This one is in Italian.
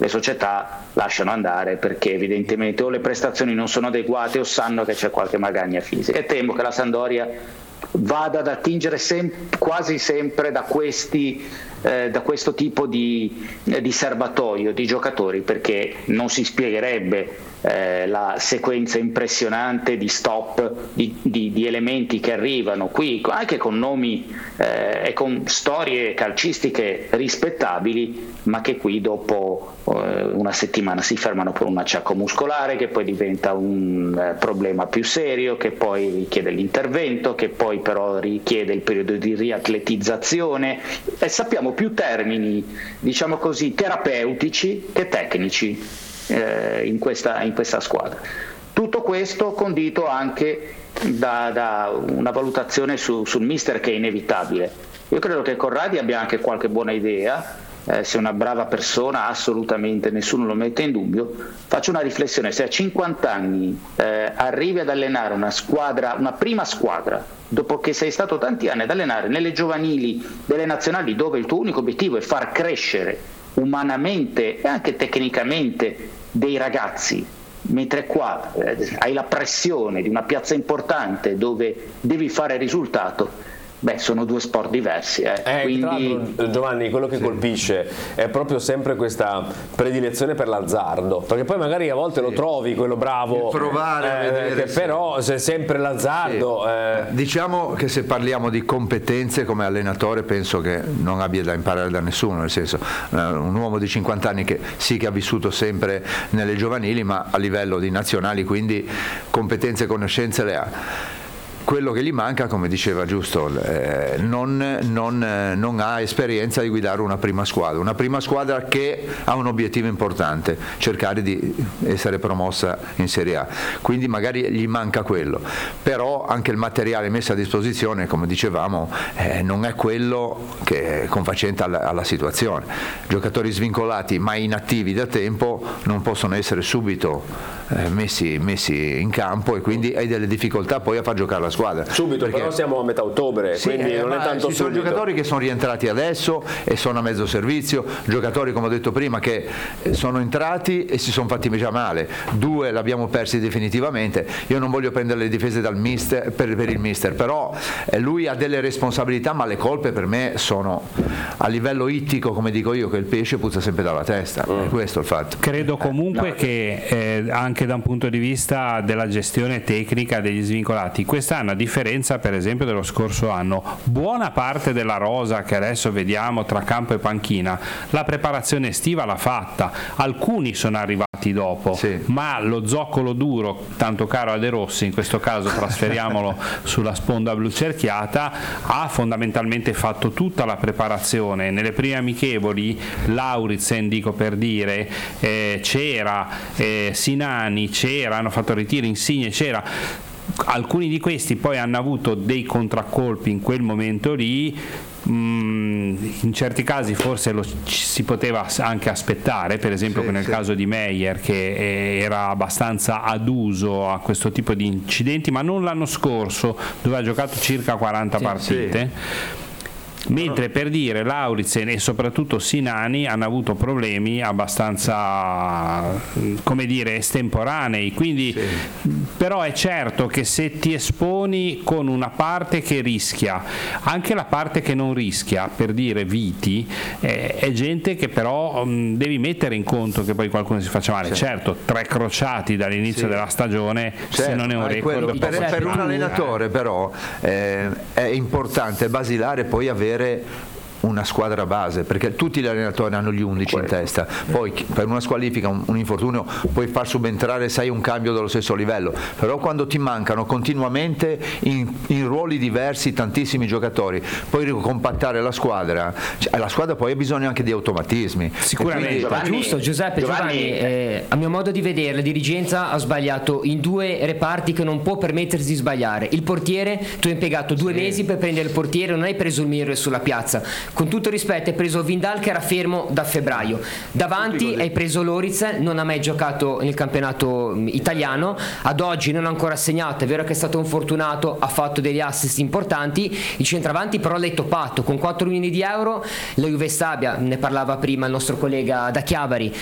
le società lasciano andare perché evidentemente o le prestazioni non sono adeguate o sanno che c'è qualche magagna fisica, e temo che la Sampdoria vada ad attingere quasi sempre da questo tipo di serbatoio di giocatori, perché non si spiegherebbe la sequenza impressionante di stop di elementi che arrivano qui anche con nomi e con storie calcistiche rispettabili, ma che qui dopo una settimana si fermano per un acciacco muscolare che poi diventa un problema più serio, che poi richiede l'intervento, che poi però richiede il periodo di riatletizzazione, e sappiamo più termini, diciamo così, terapeutici che tecnici in questa squadra. Tutto questo condito anche da una valutazione sul mister, che è inevitabile. Io credo che Corradi abbia anche qualche buona idea, se è una brava persona, assolutamente nessuno lo mette in dubbio. Faccio una riflessione: se a 50 anni arrivi ad allenare una prima squadra, dopo che sei stato tanti anni ad allenare nelle giovanili delle nazionali, dove il tuo unico obiettivo è far crescere umanamente e anche tecnicamente dei ragazzi, mentre qua hai la pressione di una piazza importante dove devi fare risultato, sono due sport diversi. Quindi Giovanni, quello che colpisce è proprio sempre questa predilezione per l'azzardo, perché poi magari a volte lo trovi quello bravo, provare a vedere, però se sempre l'azzardo. Diciamo che se parliamo di competenze come allenatore, penso che non abbia da imparare da nessuno, nel senso, un uomo di 50 anni che ha vissuto sempre nelle giovanili, ma a livello di nazionali, quindi competenze e conoscenze le ha. Quello che gli manca, come diceva giusto, non ha esperienza di guidare una prima squadra che ha un obiettivo importante, cercare di essere promossa in Serie A, quindi magari gli manca quello, però anche il materiale messo a disposizione, come dicevamo, non è quello che è confacente alla situazione. Giocatori svincolati ma inattivi da tempo non possono essere subito messi in campo, e quindi hai delle difficoltà poi a far giocare la squadra subito, perché però siamo a metà ottobre, quindi non è tanto ci sono subito. Giocatori che sono rientrati adesso e sono a mezzo servizio, giocatori, come ho detto prima, che sono entrati e si sono fatti già male, 2 l'abbiamo persi definitivamente. Io non voglio prendere le difese dal mister per il mister, però lui ha delle responsabilità, ma le colpe per me sono a livello ittico, come dico io, che il pesce puzza sempre dalla testa. È questo il fatto. Credo comunque che anche da un punto di vista della gestione tecnica degli svincolati, quest'anno, a differenza per esempio dello scorso anno, buona parte della rosa che adesso vediamo tra campo e panchina, la preparazione estiva l'ha fatta, alcuni sono arrivati dopo, ma lo zoccolo duro, tanto caro a De Rossi, in questo caso trasferiamolo sulla sponda blu cerchiata, ha fondamentalmente fatto tutta la preparazione. Nelle prime amichevoli Lauritzen, dico per dire, c'era Sinani, hanno fatto ritiro, Insigne c'era. Alcuni di questi poi hanno avuto dei contraccolpi in quel momento lì, in certi casi forse si poteva anche aspettare, per esempio nel caso di Meyer, che era abbastanza aduso a questo tipo di incidenti, ma non l'anno scorso, dove ha giocato circa 40 partite. Mentre per dire Lauritzen e soprattutto Sinani hanno avuto problemi abbastanza, come dire, estemporanei, quindi però è certo che se ti esponi con una parte che rischia, anche la parte che non rischia, per dire Viti, è gente che però devi mettere in conto che poi qualcuno si faccia male. Certo, 3 crociati dall'inizio della stagione, se non è un record, per un allenatore però è importante, basilare, poi avere una squadra base, perché tutti gli allenatori hanno gli 11 in testa, poi per una squalifica, un infortunio, puoi far subentrare, sai, un cambio dello stesso livello, però quando ti mancano continuamente in ruoli diversi tantissimi giocatori, poi ricompattare la squadra poi ha bisogno anche di automatismi. Sicuramente. Giusto, Giovanni, a mio modo di vedere la dirigenza ha sbagliato in 2 reparti che non può permettersi di sbagliare. Il portiere, tu hai impiegato 2 mesi per prendere il portiere, non hai preso il migliore sulla piazza. Con tutto rispetto, hai preso Vindal che era fermo da febbraio, davanti hai preso Loritz, non ha mai giocato nel campionato italiano, ad oggi non ha ancora segnato, è vero che è stato infortunato, ha fatto degli assist importanti, il centravanti però l'hai toppato con 4 milioni di euro. La Juve Stabia, ne parlava prima il nostro collega da Chiavari,